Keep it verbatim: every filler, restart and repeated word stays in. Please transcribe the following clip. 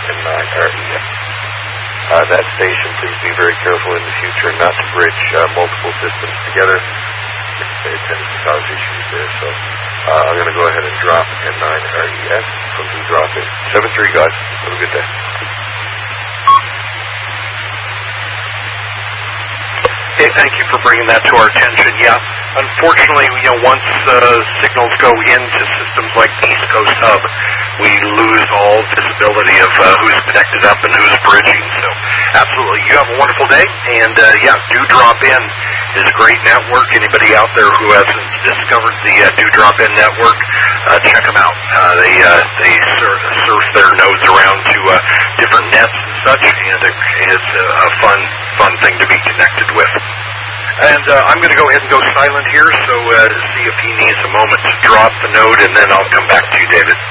and nine R E S. Uh, that station, please be very careful in the future not to bridge uh, multiple systems together. It tends to cause issues there, so uh, I'm going to go ahead and drop N nine R E S from the drop in. seven three, guys. Have a good day. Okay, thank you for bringing that to our attention. Yeah, unfortunately, you know, once uh, signals go into systems like the East Coast Hub, we lose all visibility of uh, who's connected up and who's bridging. So, absolutely, you have a wonderful day, and uh, yeah, Do Drop In is a great network. Anybody out there who hasn't discovered the uh, Do Drop In network, uh, check them out. Uh, they uh, they surf, surf their nodes around to uh, different nets and such, and it is a fun fun thing to be connected with. And uh, I'm going to go ahead and go silent here, so uh, see if he needs a moment to drop the node, and then I'll come back to you, David.